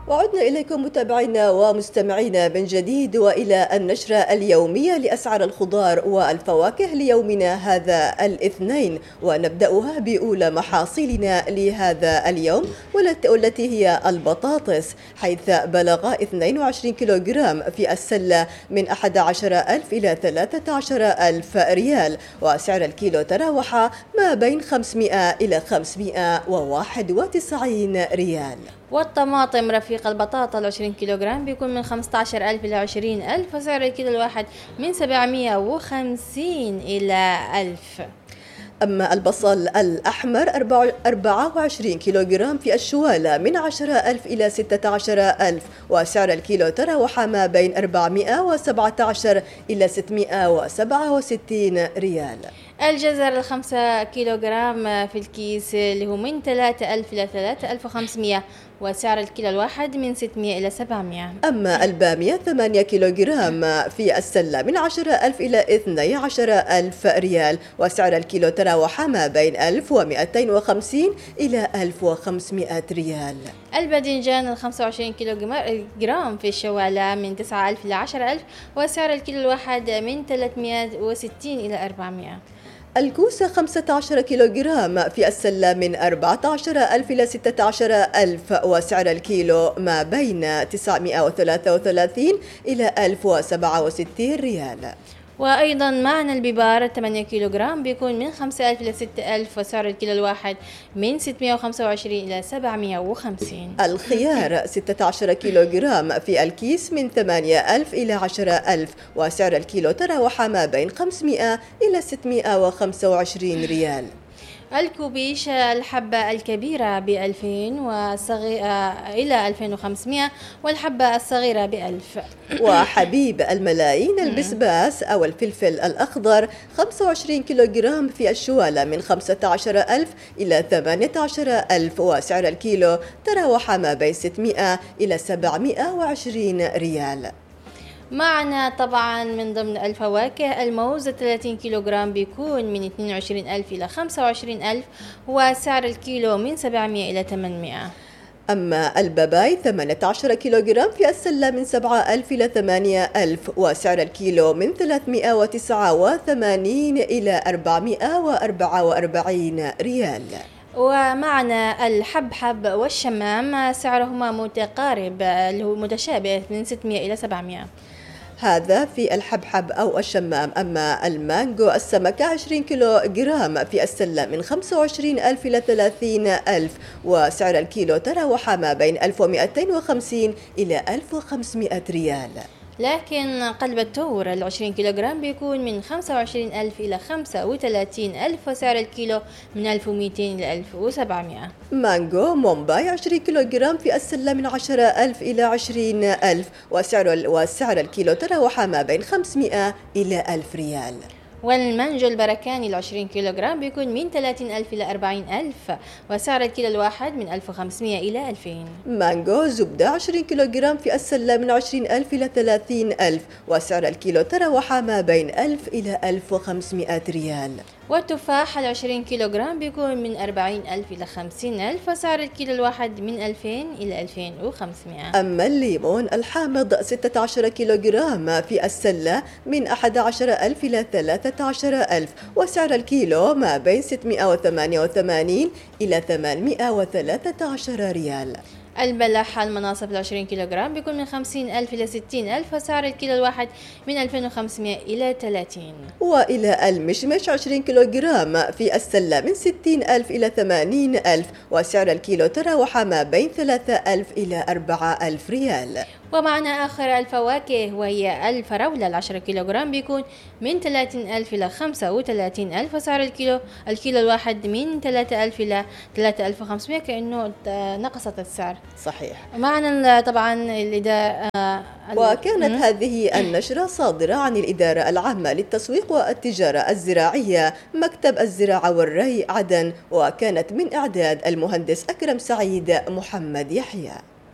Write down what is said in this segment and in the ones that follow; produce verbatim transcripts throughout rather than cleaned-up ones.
وعدنا إليكم متابعينا ومستمعينا من جديد وإلى النشرة اليومية لأسعار الخضار والفواكه ليومنا هذا الاثنين، ونبدأها بأولى محاصيلنا لهذا اليوم والتي هي البطاطس، حيث بلغ اثنين وعشرين كيلوغرام في السلة من أحد عشر ألف إلى ثلاثة عشر ألف ريال، وسعر الكيلو تراوح ما بين خمسمائة إلى خمسمائة وواحد وتسعين ريال. والطماطم رفيق البطاطا العشرين كيلوغرام بيكون من خمسة عشر ألف إلى عشرين ألف، وسعر الكيلو الواحد من سبعمائة وخمسين إلى ألف. أما البصل الأحمر أربعة وعشرين كيلوغرام في الشوالة من عشرة ألف إلى ستة عشر ألف، وسعر الكيلو تراوح ما بين أربعمائة وسبعة عشر إلى ستمائة وسبعة وستين ريال. الجزر الخمسة كيلوغرام في الكيس اللي هو من ثلاثة ألف إلى ثلاثة آلاف وخمسمائة، وسعر الكيلو الواحد من ستمائة إلى سبعمائة. أما البامية ثمانية كيلوغرام في السلة من عشرة ألف إلى اثني عشر ألف ريال، وسعر الكيلو تراوح ما بين ألف ومئتين وخمسين إلى ألف وخمسمائة ريال. الباذنجان الخمسة وعشرين كيلوغرام في الشوالة من تسعة ألف إلى عشرة ألف، وسعر الكيلو الواحد من ثلاثمائة وستين إلى أربعمائة. الكوسة خمسة عشر كيلوغرام في السلة من أربعة عشر ألف إلى ستة عشر ألف، وسعر الكيلو ما بين تسعمائة وثلاثة وثلاثين إلى ألف وسبعة وستين ريال. وأيضا معنا البيبار ثمانية كيلوغرام بيكون من خمسة ألف إلى ستة ألف، وسعر الكيلو الواحد من ستمائة وخمسة وعشرين إلى سبعمائة وخمسين. الخيار ستة عشر كيلوغرام في الكيس من ثمانية ألف إلى عشرة ألف، وسعر الكيلو تراوح ما بين خمسمائة إلى ستمائة وخمسة وعشرين ريال. الكوبيش الحبة الكبيرة بألفين وصغيرة إلى ألفين وخمسمائة، والحبة الصغيرة بألف. وحبيب الملايين البسباس أو الفلفل الأخضر خمسة وعشرين كيلوغرام في الشوالة من خمسة عشر ألف إلى ثمانية عشر ألف، وسعر الكيلو تراوح ما بين ستمائة إلى سبعمائة وعشرين ريال. معنا طبعا من ضمن الفواكه الموز ثلاثين كيلوغرام بيكون من اثنين وعشرين ألف إلى خمسة وعشرين ألف، وسعر الكيلو من سبعمائة إلى ثمانمائة. أما الباباي ثمانية عشر كيلوغرام في السلة من سبعة ألف إلى ثمانية ألف، وسعر الكيلو من ثلاثمائة وتسعة وثمانين إلى أربعمائة وأربعة وأربعين ريال. ومعنا الحبحب والشمام سعرهما متقارب اللي هو متشابه من ستمائة إلى سبعمائة. هذا في الحبحب أو الشمام. أما المانجو السمكة عشرين كيلوغرام في السلة من خمسة وعشرين ألف إلى ثلاثين ألف، وسعر الكيلو تراوح ما بين ألف ومئتين وخمسين إلى ألف وخمسمائة ريال. لكن قلب التور العشرين كيلوغرام بيكون من خمسة وعشرين ألف إلى خمسة وثلاثين ألف، وسعر الكيلو من ألف ومئتين إلى ألف وسبعمائة. مانجو مومباي عشرين كيلوغرام في السلة من عشرة ألف إلى عشرين ألف، وسعر وسعر الكيلو تراوح ما بين خمسمائة إلى ألف ريال. والمانجو البركاني العشرين كيلوغرام بيكون من ثلاثين ألف إلى أربعين ألف، وسعر الكيلو الواحد من ألف وخمسمائة إلى ألفين. مانجو زبدة عشرين كيلوغرام في السلة من عشرين ألف إلى ثلاثين ألف، وسعر الكيلو تراوح ما بين ألف إلى ألف وخمسمائة ريال. والتفاح العشرين كيلوغرام بيكون من أربعين ألف إلى خمسين ألف، وسعر الكيلو الواحد من ألفين إلى ألفين وخمسمائة. أما الليمون الحامض ستة عشر كيلوغرام في السلة من أحد عشر ألف إلى ثلاثة عشر ألف، وسعر الكيلو ما بين ستمائة وثمانية وثمانين إلى ثمانمائة وثلاثة عشر ريال. البلح المناصف العشرين كيلوغرام بيكون من خمسين ألف إلى ستين ألف، وسعر الكيلو الواحد من ألفين وخمسمائة إلى ثلاثين. وإلى المشمش عشرين كيلوغرام في السلة من ستين ألف إلى ثمانين ألف، وسعر الكيلو تراوح ما بين ثلاثة ألف إلى أربعة ألف ريال. ومعنا آخر الفواكه وهي الفراولة العشرة كيلوغرام بيكون من ثلاثين ألف إلى خمسة وثلاثين ألف، وسعر الكيلو الكيلو الواحد من ثلاثة آلاف إلى ثلاثة آلاف وخمسمائة، كأنه نقصت السعر. صحيح. معنا طبعا الإدارة. وكانت هذه النشرة صادرة عن الإدارة العامة للتسويق والتجارة الزراعية مكتب الزراعة والري عدن، وكانت من إعداد المهندس أكرم سعيد محمد يحيى.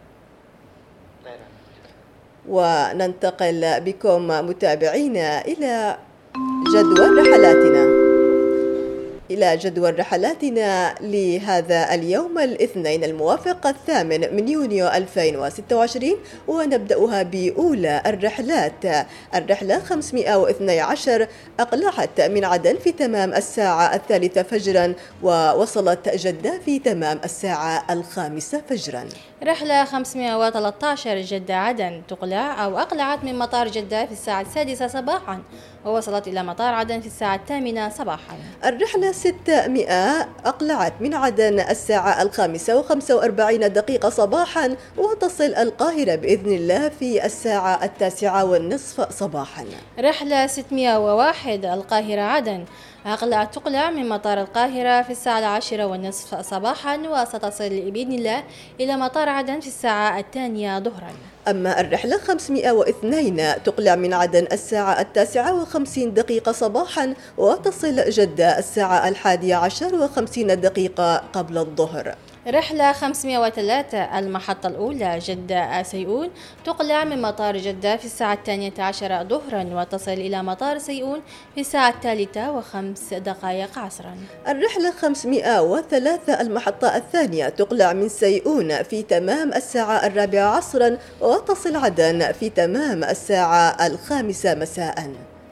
وننتقل بكم متابعينا إلى جدول رحلاتنا. إلى جدول رحلاتنا لهذا اليوم الاثنين الموافق الثامن من يونيو ألفين وستة وعشرين، ونبدأها بأولى الرحلات. الرحلة خمسمائة واثني عشر أقلعت من عدن في تمام الساعة الثالثة فجرا، ووصلت جدة في تمام الساعة الخامسة فجرا. رحلة خمسمائة وثلاثة عشر جدة عدن تقلع أو أقلعت من مطار جدة في الساعة السادسة صباحا، ووصلت إلى مطار عدن في الساعة الثامنة صباحا. الرحلة ستمائة أقلعت من عدن الساعة الخامسة وخمسة وأربعين دقيقة صباحا، وتصل القاهرة بإذن الله في الساعة التاسعة والنصف صباحا. رحلة ستمائة وواحد القاهرة عدن أقلعت تقلع من مطار القاهرة في الساعة العاشرة والنصف صباحا، وستصل بإذن الله إلى مطار عدن في الساعة الثانية ظهرا. أما الرحلة خمسمائة واثنين تقلع من عدن الساعة التاسعة وخمسين دقيقة صباحا، وتصل جدة الساعة الحادية عشر وخمسين دقيقة قبل الظهر. رحلة خمسمائة وثلاثة المحطة الأولى جدة سيئون تقلع من مطار جدة في الساعة الثانية عشرة ظهرا، وتصل إلى مطار سيئون في الساعة الثالثة وخمس دقائق عصرا. الرحلة خمسمائة وثلاثة المحطة الثانية تقلع من سيئون في تمام الساعة الرابعة عصرا، وتصل عدن في تمام الساعة الخامسة مساء.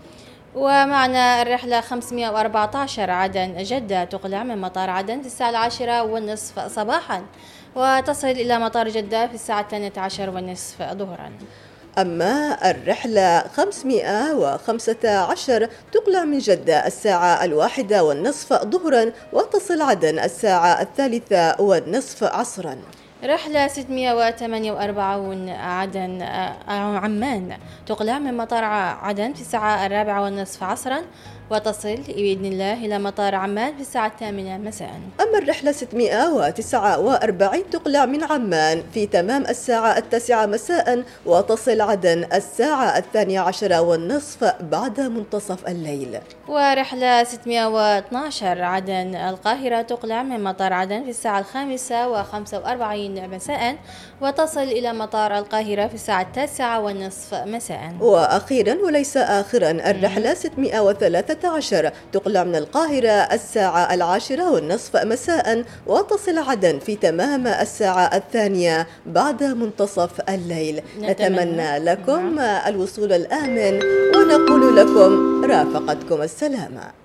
ومعنا الرحلة خمسمائة وأربعة عشر عدن جدة تقلع من مطار عدن في الساعة العاشرة والنصف صباحا، وتصل إلى مطار جدة في الساعة الثانية عشر والنصف ظهرا. أما الرحلة خمسمائة وخمسة عشر تقلع من جدة الساعة الواحدة والنصف ظهرا، وتصل عدن الساعة الثالثة والنصف عصرا. رحلة ستمائة وثمانية وأربعين عدن عمان تقلع من مطار عدن في الساعة الرابعة والنصف عصرا، وتصل بإذن الله إلى مطار عمان في الساعة الثامنة مساء. أما الرحلة ستمائة وتسعة وأربعين تقلع من عمان في تمام الساعة التاسعة مساء، وتصل عدن الساعة الثانية عشرة والنصف بعد منتصف الليل. ورحلة ستمائة واثني عشر عدن القاهرة تقلع من مطار عدن في الساعة الخامسة وخمسة وأربعين مساء، وتصل إلى مطار القاهرة في الساعة التاسعة والنصف مساء. وأخيرا وليس آخرا الرحلة ستمائة وثلاثة عشر تقلع من القاهرة الساعة العاشرة والنصف مساء، وتصل عدن في تمام الساعة الثانية بعد منتصف الليل. نتمنى لكم الوصول الآمن، ونقول لكم رافقتكم السلامة.